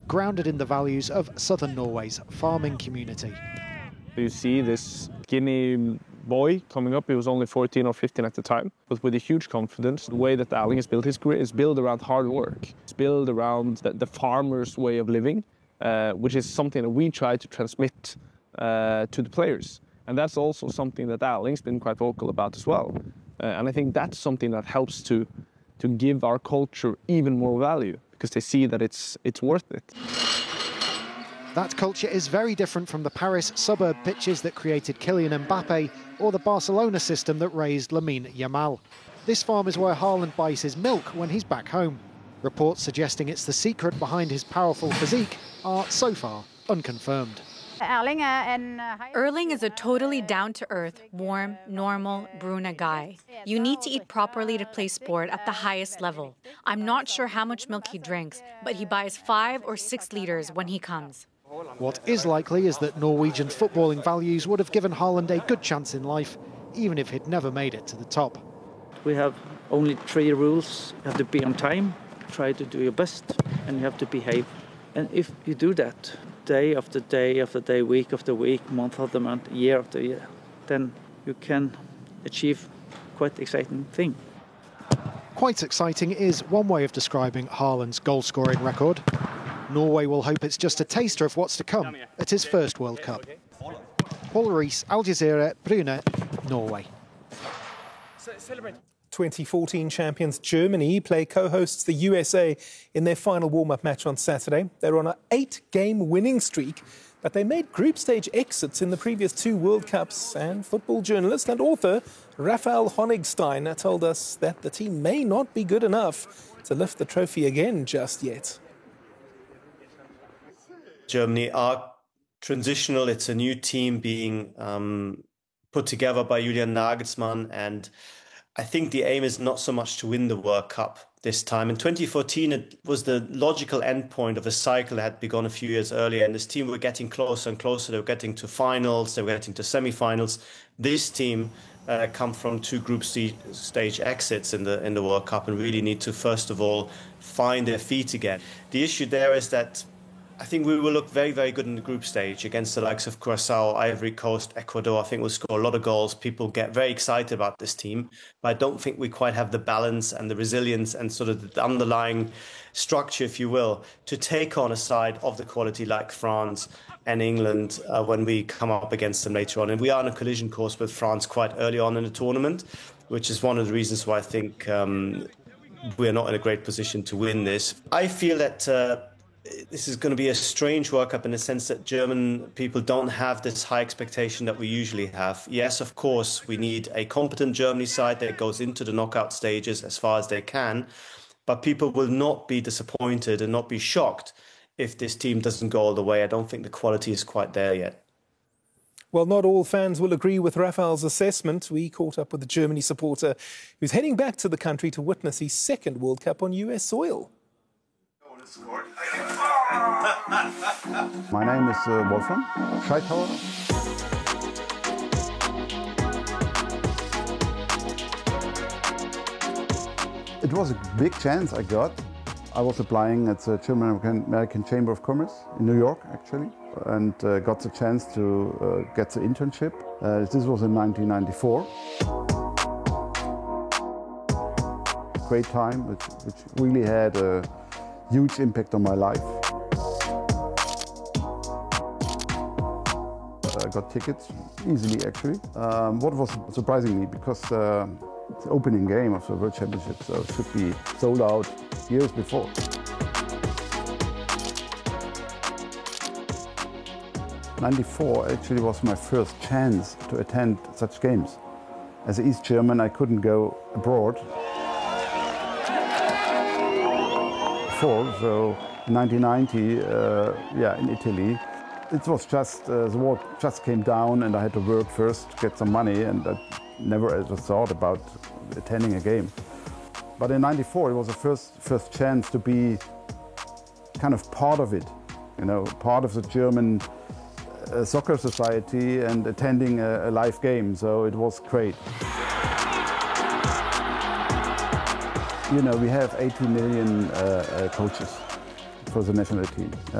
grounded in the values of southern Norway's farming community. You see this Guinea boy coming up, he was only 14 or 15 at the time, but with a huge confidence. The way that Erling has built his career is built around hard work. It's built around the farmer's way of living, which is something that we try to transmit to the players. And that's also something that Erling's been quite vocal about as well. And I think that's something that helps to give our culture even more value, because they see that it's worth it. That culture is very different from the Paris suburb pitches that created Kylian Mbappe or the Barcelona system that raised Lamine Yamal. This farm is where Haaland buys his milk when he's back home. Reports suggesting it's the secret behind his powerful physique are, so far, unconfirmed. Erling is a totally down-to-earth, warm, normal Bruna guy. You need to eat properly to play sport at the highest level. I'm not sure how much milk he drinks, but he buys 5 or 6 liters when he comes. What is likely is that Norwegian footballing values would have given Haaland a good chance in life, even if he'd never made it to the top. We have only 3 rules. You have to be on time, try to do your best, and you have to behave. And if you do that, day after day after day, week after week, month after month, year after year, then you can achieve quite exciting thing. Quite exciting is one way of describing Haaland's goal-scoring record. Norway will hope it's just a taster of what's to come at his first World Cup. Paul Rees, Al Jazeera, Brune, Norway. 2014 champions Germany play co-hosts the USA in their final warm-up match on Saturday. They're on an 8-game winning streak, but they made group stage exits in the previous 2 World Cups, and football journalist and author Raphael Honigstein told us that the team may not be good enough to lift the trophy again just yet. Germany are transitional. It's a new team being put together by Julian Nagelsmann, and I think the aim is not so much to win the World Cup this time. In 2014, it was the logical endpoint of a cycle that had begun a few years earlier, and this team were getting closer and closer. They were getting to finals, they were getting to semi-finals. This team come from 2 group stage exits in the World Cup and really need to, first of all, find their feet again. The issue there is that I think we will look very, very good in the group stage against the likes of Curaçao, Ivory Coast, Ecuador. I think we'll score a lot of goals. People get very excited about this team, but I don't think we quite have the balance and the resilience and sort of the underlying structure, if you will, to take on a side of the quality like France and England when we come up against them later on. And we are on a collision course with France quite early on in the tournament, which is one of the reasons why I think we're not in a great position to win this. I feel that this is going to be a strange World Cup in the sense that German people don't have this high expectation that we usually have. Yes, of course, we need a competent Germany side that goes into the knockout stages as far as they can, but people will not be disappointed and not be shocked if this team doesn't go all the way. I don't think the quality is quite there yet. Well, not all fans will agree with Raphael's assessment. We caught up with a Germany supporter who's heading back to the country to witness his second World Cup on US soil. My name is Wolfram Scheithauer. It was a big chance I got. I was applying at the German-American Chamber of Commerce in New York, actually, and got the chance to get the internship. This was in 1994. Great time, which really had a huge impact on my life. I got tickets easily, actually. What was surprising me, because the opening game of the World Championship should be sold out years before. '94 actually was my first chance to attend such games. As an East German, I couldn't go abroad. So in 1990, in Italy, it was just, the war just came down and I had to work first to get some money, and I never ever thought about attending a game. But in '94, it was the first chance to be kind of part of it, you know, part of the German soccer society and attending a live game, so it was great. You know, we have 80 million coaches for the national team.